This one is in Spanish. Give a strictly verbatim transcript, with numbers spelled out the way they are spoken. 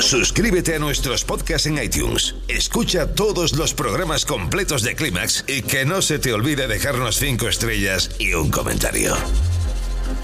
Suscríbete a nuestros podcasts en iTunes. Escucha todos los programas completos de Clímax y que no se te olvide dejarnos cinco estrellas y un comentario.